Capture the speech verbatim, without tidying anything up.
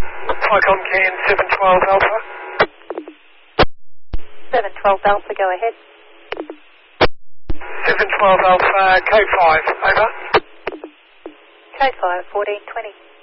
Icon Can seven twelve Alpha. seven twelve Alpha, go ahead. seven twelve Alpha, K five, over. K five, fourteen twenty.